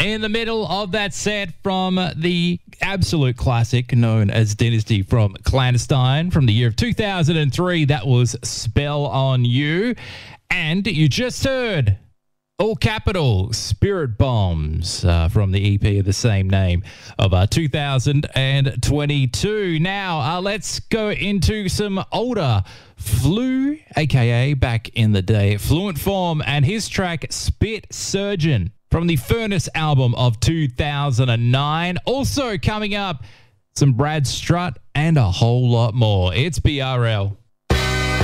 In the middle of that set from the absolute classic known as Dynasty from Clandestine from the year of 2003, that was Spell on You. And you just heard all capital Spirit Bombs from the EP of the same name of 2022. Now, let's go into some older Flu, aka back in the day, Fluent Form, and his track Spit Surgeon from the Furnace album of 2009. Also coming up, some Brad Strutt and a whole lot more. It's BRL.